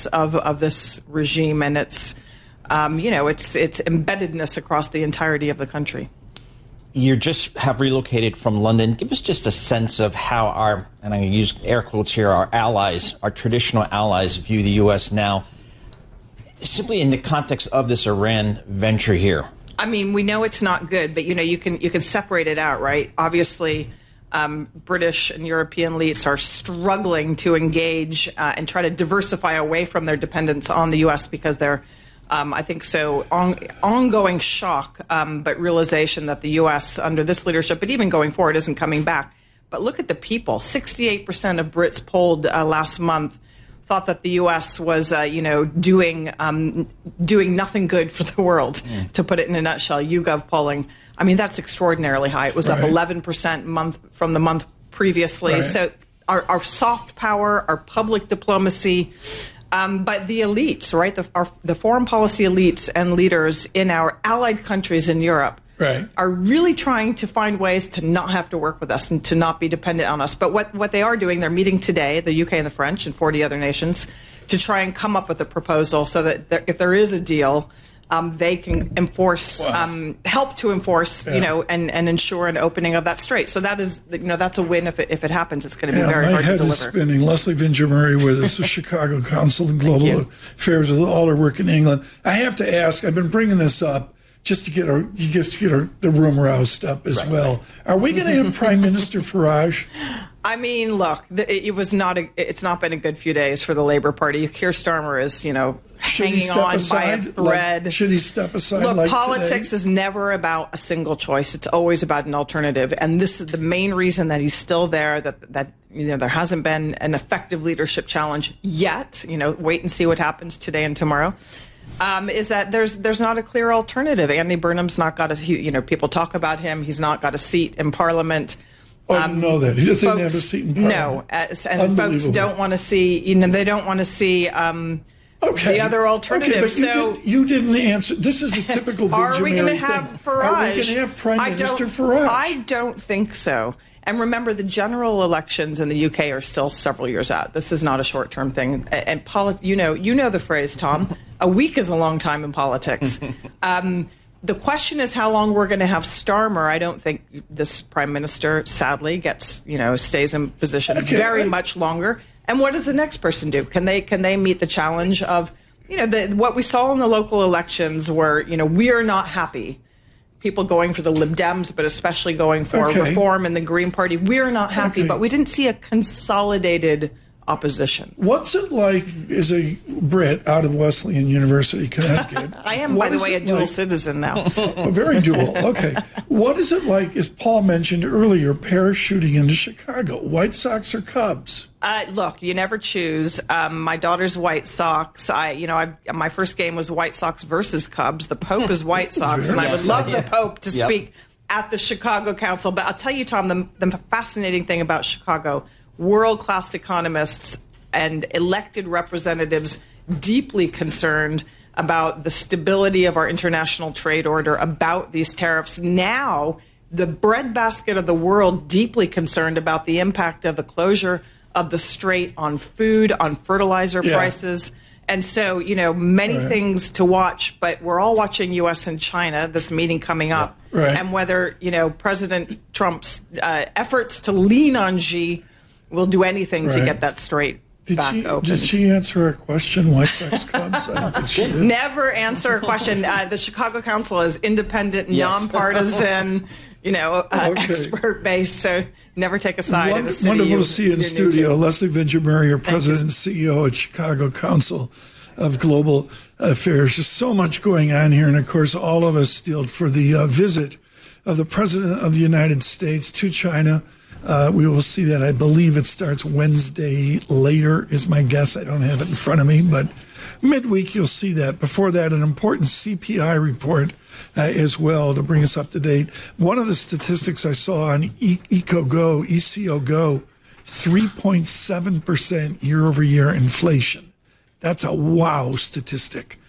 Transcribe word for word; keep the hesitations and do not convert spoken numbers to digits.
weakness of, of this regime and its, um, you know, its its embeddedness across the entirety of the country. You just have relocated from London. Give us just a sense of how our, and I'm going to use air quotes here, our allies, our traditional allies view the U S now, simply in the context of this Iran venture here. I mean, we know it's not good, but, you know, you can you can separate it out, right? Obviously, um, British and European elites are struggling to engage uh, and try to diversify away from their dependence on the U S because they're Um, I think so, on, ongoing shock, um, but realization that the U S under this leadership, but even going forward, isn't coming back. But look at the people. sixty-eight percent of Brits polled uh, last month thought that the U S was, uh, you know, doing um, doing nothing good for the world, mm. to put it in a nutshell. YouGov polling. I mean, that's extraordinarily high. It was right. up eleven percent month from the month previously. Right. So our, our soft power, our public diplomacy, Um, but the elites, right, the, our, the foreign policy elites and leaders in our allied countries in Europe right. are really trying to find ways to not have to work with us and to not be dependent on us. But what, what they are doing, they're meeting today, the U K and the French and forty other nations, to try and come up with a proposal so that there, if there is a deal, Um, they can enforce, wow. um, help to enforce, yeah. you know, and, and ensure an opening of that strait. So that is, you know, that's a win if it, if it happens. It's going to be yeah, very hard to deliver. My head is spinning. Leslie Vinger-Murray with us, the Chicago Council of Global Affairs, with all her work in England. I have to ask, I've been bringing this up just to get our, just to get our, the room roused up as right, well. Right. Are we going to have Prime Minister Farage? I mean, look, it was not a, it's not been a good few days for the Labour Party. Keir Starmer is, you know, should hanging on by a thread. Like, should he step aside? Look, like politics today? is never about a single choice. It's always about an alternative. And this is the main reason that he's still there, that, that you know, there hasn't been an effective leadership challenge yet. You know, wait and see what happens today and tomorrow. Um, is that there's there's not a clear alternative. Andy Burnham's not got a, he, you know, people talk about him. He's not got a seat in Parliament. Oh, I didn't know that. He doesn't folks, have a seat in Parliament. No, as, and folks don't want to see, you know, they don't want to see um, okay. the other alternative. Okay, but so you, did, you didn't answer. This is a typical Are we going to thing. have Farage? Are we going to have Prime Minister Farage? I don't think so. And remember, the general elections in the U K are still several years out. This is not a short-term thing. And poli- you know, you know the phrase, Tom. A week is a long time in politics. um, The question is how long we're going to have Starmer. I don't think this prime minister, sadly, gets, you know, stays in position okay. very much longer. And what does the next person do? Can they can they meet the challenge of, you know, the, what we saw in the local elections where, you know, we are not happy. People going for the Lib Dems, but especially going for okay. reform and the Green Party. We're not happy, okay. but we didn't see a consolidated opposition. What's it like as a Brit out of Wesleyan University, Connecticut? I am, what by the way, a dual like? citizen now. Oh, very dual. Okay. What is it like, as Paul mentioned earlier, parachuting into Chicago? White Sox or Cubs? Uh, look, you never choose. Um, my daughter's White Sox. I, you know, I, my first game was White Sox versus Cubs. The Pope is White Sox, and I would love yeah. the Pope to yep. speak at the Chicago Council. But I'll tell you, Tom, the, the fascinating thing about Chicago, world-class economists and elected representatives deeply concerned about the stability of our international trade order, about these tariffs. Now, the breadbasket of the world deeply concerned about the impact of the closure of the strait on food, on fertilizer yeah. prices. And so, you know, many right. things to watch, but we're all watching U S and China, this meeting coming up, right. and whether, you know, President Trump's uh, efforts to lean on Xi will do anything right. to get that strait did back she, open. Did she answer a question, White Sox Cubs? I don't think she did. Never answer a question. Uh, the Chicago Council is independent, yes. nonpartisan, you know, uh, okay. expert based, so never take a side. Wonder, in a city wonderful you, to see you in studio. Leslie Vinger-Murray, your president and C E O at Chicago Council of Global Affairs. Just so much going on here, and of course, all of us steeled for the uh, visit of the President of the United States to China. Uh, we will see that. I believe it starts Wednesday later, is my guess. I don't have it in front of me, but midweek you'll see that. Before that, an important C P I report uh, as well to bring us up to date. One of the statistics I saw on e- EcoGo, E C O Go, three point seven percent year over year inflation. That's a wow statistic.